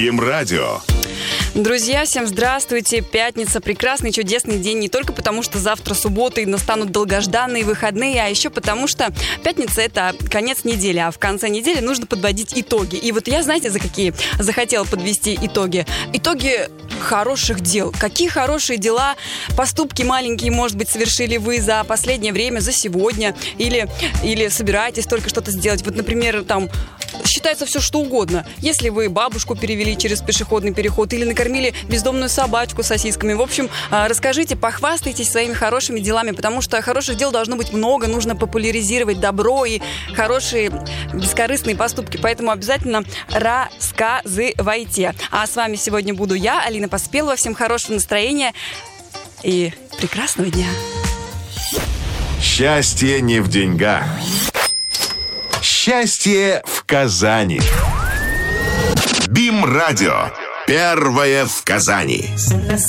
БИМ-радио. Друзья, всем здравствуйте. Пятница, прекрасный, чудесный день. Не только потому, что завтра суббота и настанут долгожданные выходные, а еще потому, что пятница — это конец недели, а в конце недели нужно подводить итоги. И вот я, знаете, за какие захотела подвести итоги? Итоги хороших дел. Какие хорошие дела, поступки маленькие, может быть, совершили вы за последнее время, за сегодня, или собираетесь только что-то сделать. Вот, например, там считается все что угодно. Если вы бабушку перевели через пешеходный переход или накормили бездомную собачку сосисками. В общем, расскажите, похвастайтесь своими хорошими делами, потому что хороших дел должно быть много, нужно популяризировать добро и хорошие бескорыстные поступки. Поэтому обязательно рассказывайте. А с вами сегодня буду я, Алина Поспелова. Всем хорошего настроения и прекрасного дня. Счастье не в деньгах. Счастье в Казани. БИМ-радио. Первое в Казани.